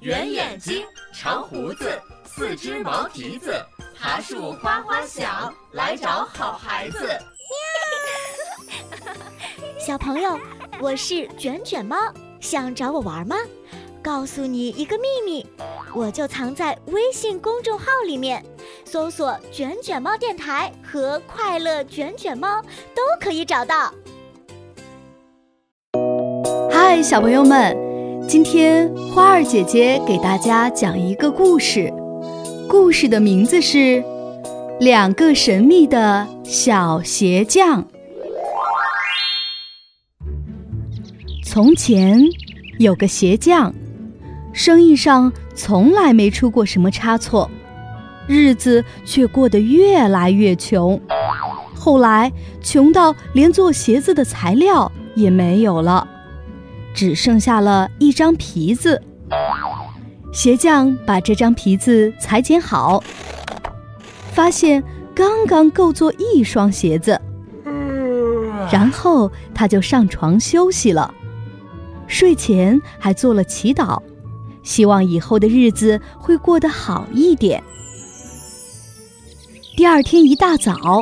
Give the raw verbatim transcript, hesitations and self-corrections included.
圆眼睛，长胡子，四只毛蹄子，爬树哗哗响，来找好孩子。 小朋友，我是卷卷猫，想找我玩吗？告诉你一个秘密，我就藏在微信公众号里面，搜索卷卷猫电台和快乐卷卷猫都可以找到。 嗨，小朋友们，今天花儿姐姐给大家讲一个故事，故事的名字是两个神秘的小鞋匠。从前有个鞋匠，生意上从来没出过什么差错，日子却过得越来越穷。后来穷到连做鞋子的材料也没有了，只剩下了一张皮子。鞋匠把这张皮子裁剪好，发现刚刚够做一双鞋子，然后他就上床休息了。睡前还做了祈祷，希望以后的日子会过得好一点。第二天一大早，